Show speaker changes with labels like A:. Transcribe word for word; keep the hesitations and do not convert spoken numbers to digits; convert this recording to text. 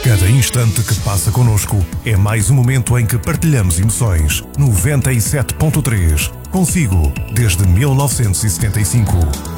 A: Cada instante que passa connosco é mais um momento em que partilhamos emoções. noventa e sete ponto três. Consigo, desde mil novecentos e setenta e cinco.